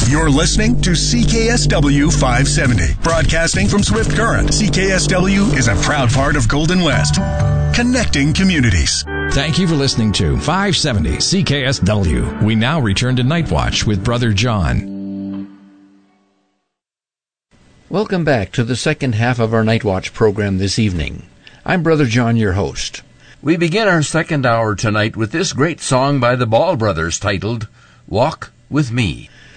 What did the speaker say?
You're listening to CKSW 570, broadcasting from Swift Current. CKSW is a proud part of Golden West, connecting communities. Thank you for listening to 570 CKSW. We now return to Night Watch with Brother John. Welcome back to the second half of our Night Watch program this evening. I'm Brother John, your host. We begin our second hour tonight with this great song by the Ball Brothers titled, Walk With Me.